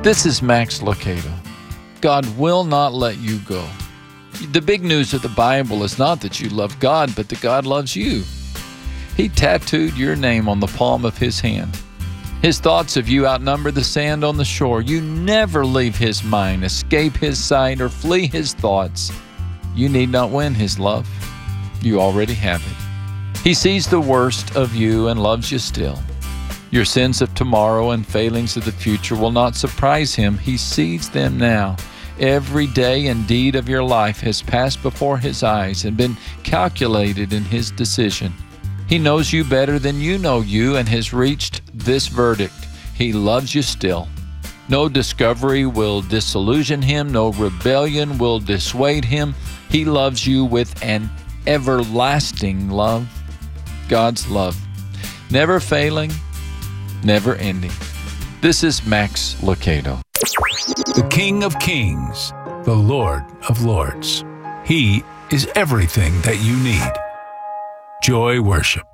This is Max Lucado. God will not let you go. The big news of the Bible is not that you love God, but that God loves you. He tattooed your name on the palm of His hand. His thoughts of you outnumber the sand on the shore. You never leave His mind, escape His sight, or flee His thoughts. You need not win His love. You already have it. He sees the worst of you and loves you still. Your sins of tomorrow and failings of the future will not surprise Him. He sees them now. Every day and deed of your life has passed before His eyes and been calculated in His decision. He knows you better than you know you and has reached this verdict. He loves you still. No discovery will disillusion Him. No rebellion will dissuade Him. He loves you with an everlasting love. God's love. Never failing, never ending. This is Max Lucado. The King of Kings, the Lord of Lords. He is everything that you need. Joy Worship.